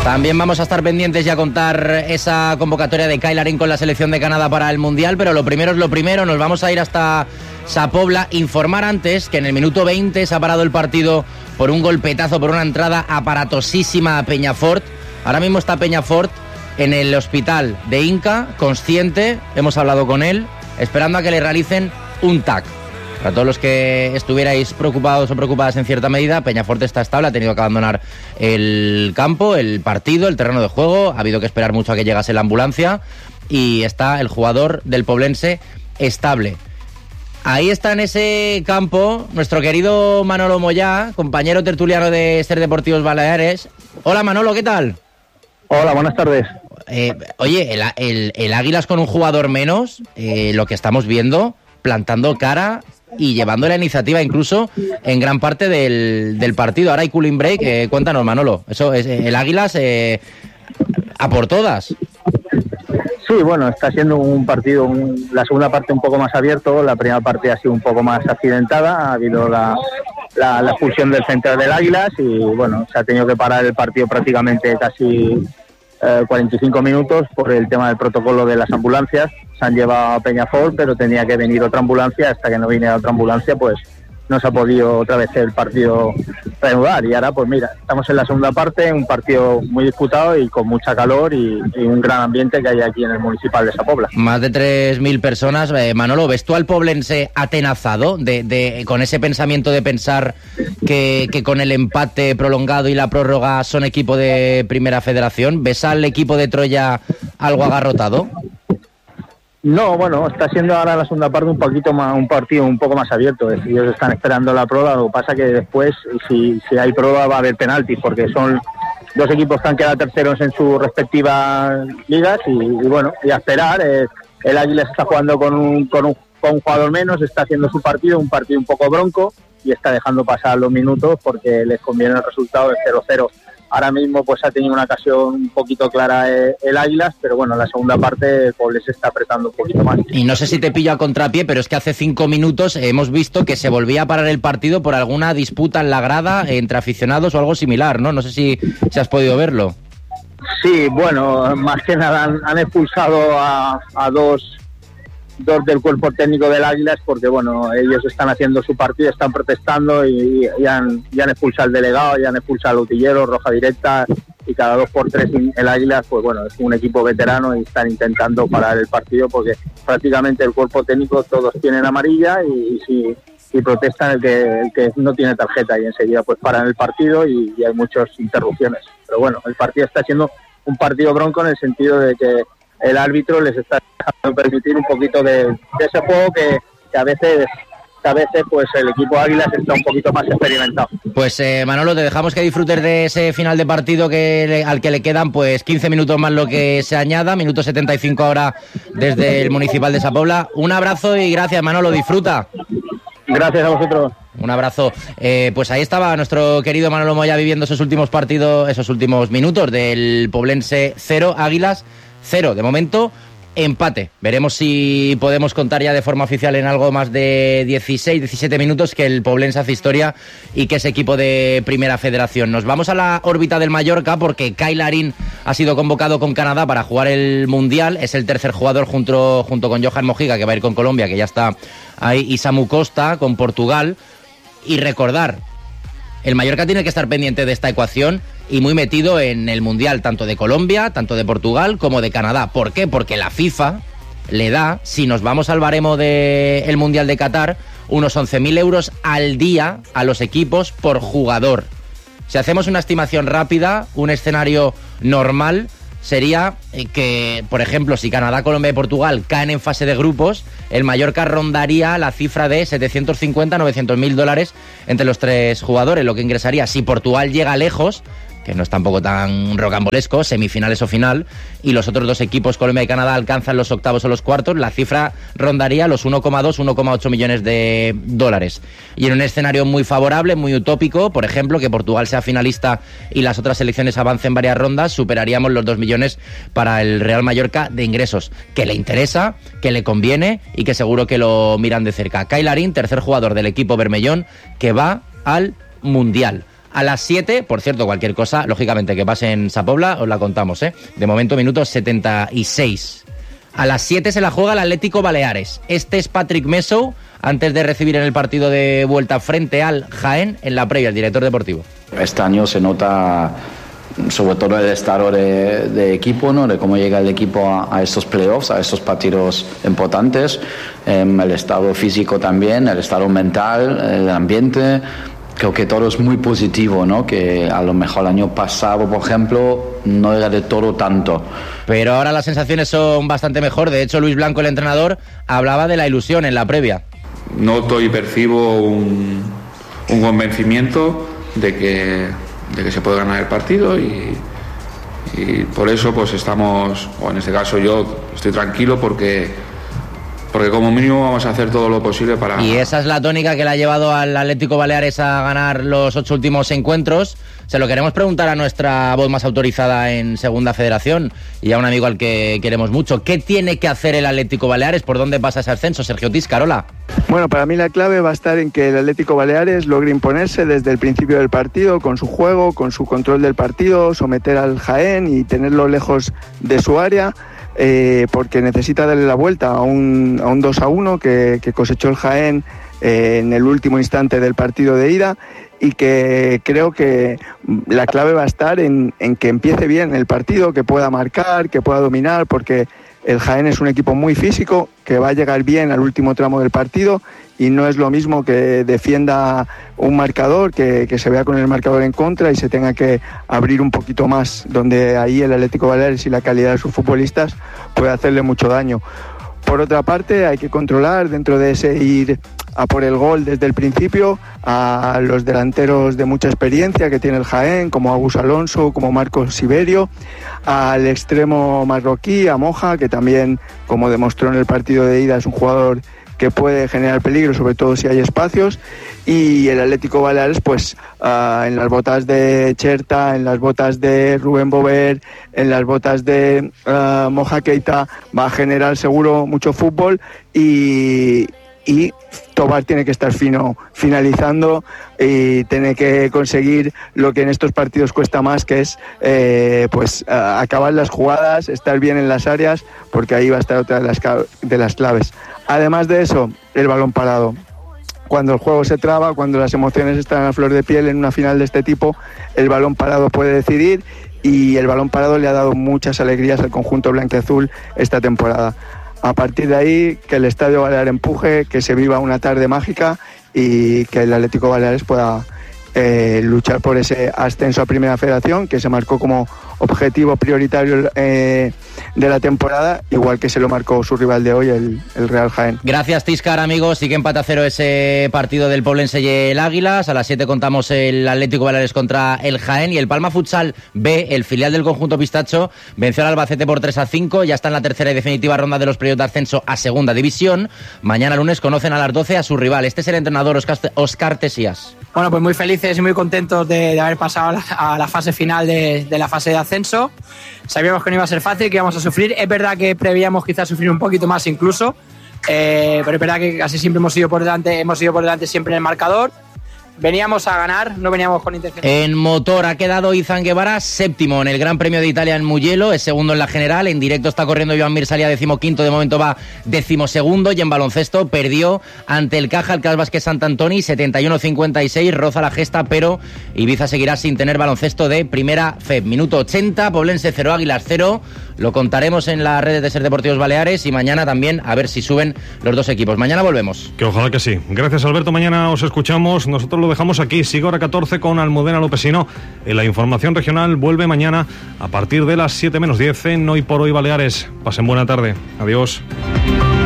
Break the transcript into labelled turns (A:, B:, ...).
A: También vamos a estar pendientes y a contar esa convocatoria de Kyle Larin con la selección de Canadá para el Mundial, pero lo primero es lo primero, nos vamos a ir hasta Sa-Pobla. Informar antes que en el minuto 20 se ha parado el partido por un golpetazo, por una entrada aparatosísima a Peñafort. Ahora mismo está Peñafort en el hospital de Inca, consciente, hemos hablado con él, esperando a que le realicen un TAC. Para todos los que estuvierais preocupados o preocupadas en cierta medida, Peñafort está estable, ha tenido que abandonar el campo, el partido, el terreno de juego, ha habido que esperar mucho a que llegase la ambulancia y está el jugador del Poblense estable. Ahí está en ese campo nuestro querido Manolo Moyá, compañero tertuliano de Ser Deportivos Baleares. Hola Manolo, ¿qué tal?
B: Hola, buenas tardes.
A: Oye, el Águilas con un jugador menos, lo que estamos viendo, plantando cara y llevando la iniciativa incluso en gran parte del partido. Ahora hay cooling break, cuéntanos Manolo, eso es el Águilas a por todas.
B: Sí, bueno, está siendo un partido, la segunda parte un poco más abierto, la primera parte ha sido un poco más accidentada, ha habido la expulsión del central del Águilas y bueno, se ha tenido que parar el partido prácticamente casi 45 minutos por el tema del protocolo de las ambulancias. Se han llevado a Peñafort, pero tenía que venir otra ambulancia, hasta que no viniera otra ambulancia pues no se ha podido otra vez el partido reanudar y ahora pues mira, estamos en la segunda parte, un partido muy disputado y con mucha calor y un gran ambiente que hay aquí en el municipal de Sa-Pobla.
A: Más de 3.000 personas. Manolo, ¿ves tú al poblense atenazado con ese pensamiento de pensar que con el empate prolongado y la prórroga son equipo de Primera Federación? ¿Ves al equipo de Troya algo agarrotado?
B: No, bueno, está siendo ahora la segunda parte un partido un poco más abierto. Ellos están esperando la prueba, lo que pasa que después, si hay prueba, va a haber penaltis, porque son dos equipos que han quedado terceros en sus respectivas ligas y bueno, y a esperar. El Águilas está jugando con un jugador menos, está haciendo su partido, un partido un poco bronco y está dejando pasar los minutos porque les conviene el resultado de 0-0. Ahora mismo pues ha tenido una ocasión un poquito clara el Águilas, pero bueno, en la segunda parte el Poble se está apretando un poquito más.
A: Y no sé si te pillo a contrapié, pero es que hace 5 minutos hemos visto que se volvía a parar el partido por alguna disputa en la grada entre aficionados o algo similar, ¿no? No sé si has podido verlo.
B: Sí, bueno, más que nada han expulsado a dos del cuerpo técnico del Águilas porque bueno, ellos están haciendo su partido, están protestando y han expulsado al delegado, y han expulsado al utillero, roja directa, y cada 2 por 3 el Águilas, pues bueno, es un equipo veterano y están intentando parar el partido porque prácticamente el cuerpo técnico todos tienen amarilla y si protestan el que no tiene tarjeta y enseguida pues paran el partido y hay muchas interrupciones. Pero bueno, el partido está siendo un partido bronco en el sentido de que el árbitro les está dejando permitir un poquito de ese juego que a veces pues el equipo Águilas está un poquito más experimentado.
A: Pues Manolo, te dejamos que disfrutes de ese final de partido al que le quedan pues 15 minutos más lo que se añada, minuto 75 ahora desde el municipal de Sa-Pobla. Un abrazo y gracias Manolo, disfruta.
B: Gracias a vosotros.
A: Un abrazo. Pues ahí estaba nuestro querido Manolo Moya viviendo esos últimos minutos del Poblense 0, Águilas 0. De momento, empate. Veremos si podemos contar ya de forma oficial en algo más de 16-17 minutos que el Poblense hace historia y que es equipo de Primera Federación. Nos vamos a la órbita del Mallorca porque Kyle Larin ha sido convocado con Canadá para jugar el Mundial. Es el tercer jugador junto con Johan Mojica, que va a ir con Colombia, que ya está ahí, y Samu Costa con Portugal. Y recordar, el Mallorca tiene que estar pendiente de esta ecuación y muy metido en el Mundial, tanto de Colombia, tanto de Portugal como de Canadá. ¿Por qué? Porque la FIFA le da, si nos vamos al baremo del Mundial de Qatar, unos 11.000 euros al día a los equipos por jugador. Si hacemos una estimación rápida, un escenario normal sería que, por ejemplo, si Canadá, Colombia y Portugal caen en fase de grupos, el Mallorca rondaría la cifra de 750-900.000 dólares entre los 3 jugadores, lo que ingresaría. Si Portugal llega lejos, que no es tampoco tan rocambolesco, semifinales o final, y los otros 2 equipos, Colombia y Canadá, alcanzan los octavos o los cuartos, la cifra rondaría los 1,2-1,8 millones de dólares. Y en un escenario muy favorable, muy utópico, por ejemplo, que Portugal sea finalista y las otras selecciones avancen varias rondas, superaríamos los 2 millones para el Real Mallorca de ingresos, que le interesa, que le conviene y que seguro que lo miran de cerca. Kyle Larin, tercer jugador del equipo bermellón, que va al Mundial. A las 7, por cierto, cualquier cosa, lógicamente que pase en Sa Pobla, os la contamos, ¿eh? De momento, minuto 76. A las 7 se la juega el Atlético Baleares. Este es Patrick Messou, antes de recibir en el partido de vuelta frente al Jaén, en la previa, el director deportivo.
C: Este año se nota sobre todo el estado de equipo, ¿no? De cómo llega el equipo a estos playoffs, a estos partidos importantes, el estado físico también, el estado mental, el ambiente. Creo que todo es muy positivo, ¿no? Que a lo mejor el año pasado, por ejemplo, no era de todo tanto.
A: Pero ahora las sensaciones son bastante mejor. De hecho, Luis Blanco, el entrenador, hablaba de la ilusión en la previa.
D: Noto y percibo un convencimiento de que se puede ganar el partido y por eso pues estamos, o en este caso yo estoy tranquilo porque como mínimo vamos a hacer todo lo posible para...
A: Y esa es la tónica que le ha llevado al Atlético Baleares a ganar los 8 últimos encuentros. Se lo queremos preguntar a nuestra voz más autorizada en Segunda Federación y a un amigo al que queremos mucho. ¿Qué tiene que hacer el Atlético Baleares? ¿Por dónde pasa ese ascenso? Sergio Tiscarola.
E: Bueno, para mí la clave va a estar en que el Atlético Baleares logre imponerse desde el principio del partido, con su juego, con su control del partido, someter al Jaén y tenerlo lejos de su área. Porque necesita darle la vuelta a un 2-1 que cosechó el Jaén en el último instante del partido de ida, y que creo que la clave va a estar en que empiece bien el partido, que pueda marcar, que pueda dominar, porque el Jaén es un equipo muy físico, que va a llegar bien al último tramo del partido, y no es lo mismo que defienda un marcador, que se vea con el marcador en contra y se tenga que abrir un poquito más, donde ahí el Atlético Baleares y la calidad de sus futbolistas puede hacerle mucho daño. Por otra parte, hay que controlar dentro de ese ir a por el gol desde el principio a los delanteros de mucha experiencia que tiene el Jaén, como Agus Alonso, como Marcos Siberio, al extremo marroquí, a Moja, que también, como demostró en el partido de ida, es un jugador que puede generar peligro, sobre todo si hay espacios, y el Atlético Baleares, pues en las botas de Cherta, en las botas de Rubén Bover, en las botas de Moja Keita, va a generar seguro mucho fútbol y Tobar tiene que estar finalizando y tiene que conseguir lo que en estos partidos cuesta más, que es acabar las jugadas, estar bien en las áreas, porque ahí va a estar otra de las claves. Además de eso, el balón parado. Cuando el juego se traba, cuando las emociones están a flor de piel en una final de este tipo, el balón parado puede decidir, y el balón parado le ha dado muchas alegrías al conjunto blanquiazul esta temporada. A partir de ahí, que el Estadio Balear empuje, que se viva una tarde mágica y que el Atlético Baleares pueda luchar por ese ascenso a Primera Federación, que se marcó como objetivo prioritario de la temporada, igual que se lo marcó su rival de hoy, el Real Jaén.
A: Gracias, Tiscar, amigos. Sigue empate a 0 ese partido del Poblense y el Águilas. A las 7 contamos el Atlético Baleares contra el Jaén, y el Palma Futsal B, el filial del conjunto Pistacho, venció al Albacete por 3-5. Ya está en la tercera y definitiva ronda de los playoffs de ascenso a Segunda División. Mañana lunes conocen a las 12 a su rival. Este es el entrenador Óscar Tesías.
F: Bueno, pues muy felices y muy contentos de haber pasado a la fase final de la fase de ascenso. Sabíamos que no iba a ser fácil, que íbamos a sufrir. Es verdad que prevíamos quizás sufrir un poquito más incluso, pero es verdad que casi siempre hemos ido por delante siempre en el marcador. Veníamos a ganar, no veníamos con intención.
A: En motor ha quedado Izan Guevara séptimo en el Gran Premio de Italia en Mugello, es segundo en la general. En directo está corriendo Joan Mir, salía 15º, de momento va 12º. Y en baloncesto perdió ante el Caja el Cas Basket Sant Antoni 71-56, roza la gesta, pero Ibiza seguirá sin tener baloncesto de Primera FEB. Minuto 80, Poblense 0, Águilas 0. Lo contaremos en las redes de Ser Deportivos Baleares, y mañana también a ver si suben los dos equipos. Mañana volvemos.
G: Que ojalá que sí. Gracias, Alberto. Mañana os escuchamos. Nosotros lo dejamos aquí. Sigue hora 14 con Almudena Lopesino. La información regional vuelve mañana a partir de las 7 menos 10 en Hoy por Hoy Baleares. Pasen buena tarde. Adiós.